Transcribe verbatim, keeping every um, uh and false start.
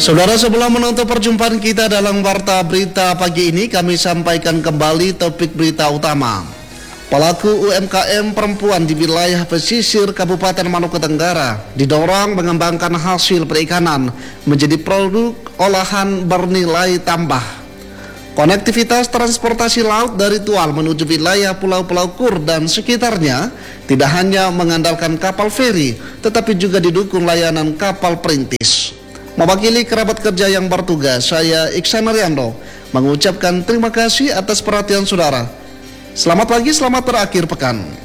Saudara, sebelum menutup perjumpaan kita dalam Warta Berita pagi ini, kami sampaikan kembali topik berita utama. Pelaku U M K M perempuan di wilayah pesisir Kabupaten Maluku Tenggara didorong mengembangkan hasil perikanan menjadi produk olahan bernilai tambah. Konektivitas transportasi laut dari Tual menuju wilayah Pulau-Pulau Kur dan sekitarnya tidak hanya mengandalkan kapal feri, tetapi juga didukung layanan kapal perintis. Mewakili kerabat kerja yang bertugas, saya Iksan Ariando mengucapkan terima kasih atas perhatian saudara. Selamat pagi, selamat berakhir pekan.